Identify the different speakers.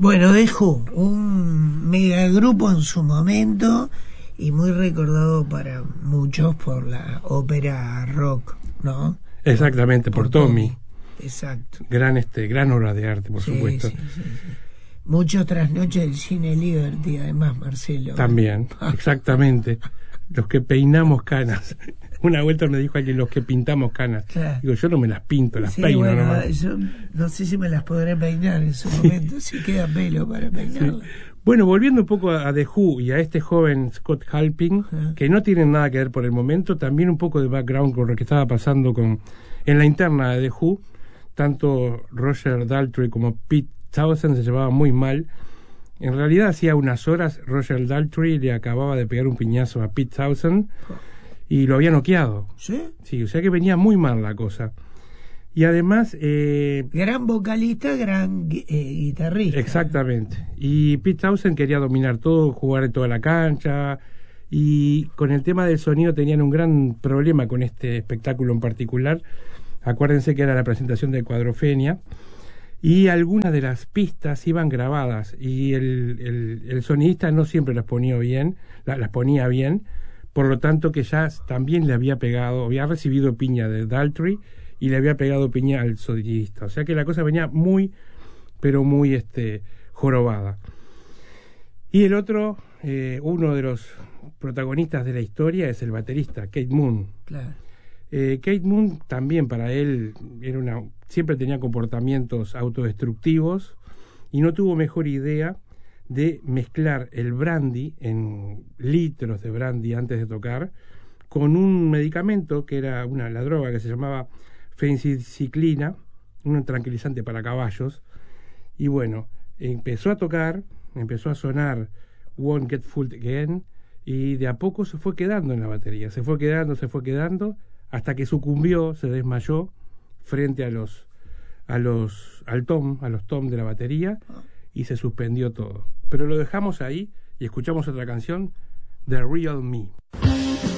Speaker 1: Bueno, The Who, un megagrupo en su momento y muy recordado para muchos por la ópera rock, ¿no?
Speaker 2: Exactamente, por Tommy.
Speaker 1: Exacto.
Speaker 2: Gran obra de arte, por supuesto.
Speaker 1: Sí. Muchos trasnoches del cine Liberty, además, Marcelo.
Speaker 2: También, exactamente. Los que peinamos canas. Una vuelta me dijo alguien, los que pintamos canas.
Speaker 1: Claro.
Speaker 2: Digo, yo no me las pinto, las peino
Speaker 1: bueno,
Speaker 2: nomás.
Speaker 1: yo no sé si me las podré peinar en su momento, si queda pelo para peinarlas.
Speaker 2: Sí. Bueno, volviendo un poco a The Who y a este joven Scott Halping, que no tienen nada que ver por el momento, también un poco de background con lo que estaba pasando en la interna de The Who. Tanto Roger Daltrey como Pete Townshend se llevaban muy mal. En realidad, hacía unas horas Roger Daltrey le acababa de pegar un piñazo a Pete Townshend y lo había noqueado.
Speaker 1: ¿Sí?
Speaker 2: Sí, o sea que venía muy mal la cosa. Y además...
Speaker 1: gran vocalista, gran guitarrista.
Speaker 2: Exactamente. Y Pete Townshend quería dominar todo, jugar en toda la cancha. Y con el tema del sonido tenían un gran problema con este espectáculo en particular. Acuérdense que era la presentación de Cuadrofenia. Y algunas de las pistas iban grabadas. Y el sonidista no siempre las ponía bien. Las ponía bien. Por lo tanto que ya también le había pegado, había recibido piña de Daltrey y le había pegado piña al sonidista. O sea que la cosa venía muy, pero muy jorobada. Y el otro, uno de los protagonistas de la historia es el baterista, Keith Moon.
Speaker 1: Claro.
Speaker 2: Keith Moon también para él siempre tenía comportamientos autodestructivos y no tuvo mejor idea de mezclar el brandy, en litros de brandy antes de tocar, con un medicamento que era la droga que se llamaba fenciclina, un tranquilizante para caballos. Y bueno, empezó a tocar, empezó a sonar Won't Get Fooled Again, y de a poco se fue quedando en la batería, se fue quedando, hasta que sucumbió, se desmayó frente a los tom de la batería, y se suspendió todo. Pero lo dejamos ahí y escuchamos otra canción, The Real Me.